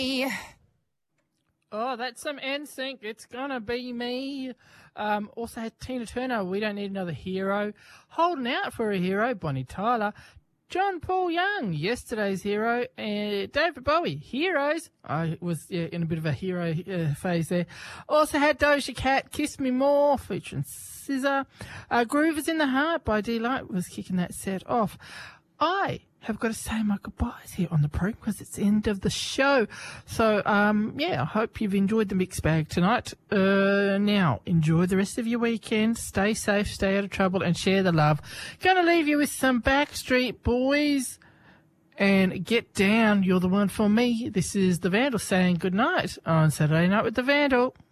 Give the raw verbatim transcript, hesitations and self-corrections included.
Oh, that's some N Sync. It's gonna be me. Um, also had Tina Turner. We don't need another hero. Holding out for a hero. Bonnie Tyler. John Paul Young. Yesterday's hero. And David Bowie. Heroes. I was yeah, in a bit of a hero uh, phase there. Also had Doja Cat. Kiss Me More. Featuring Scissor. Uh, Groovers in the Heart by D-Light was kicking that set off. I have got to say my goodbyes here on the program because it's the end of the show. So, um, yeah, I hope you've enjoyed the mixed bag tonight. Uh, now, enjoy the rest of your weekend. Stay safe, stay out of trouble, and share the love. Gonna leave you with some Backstreet Boys and Get Down. You're the one for me. This is The Vandal saying good night on Saturday Night with The Vandal.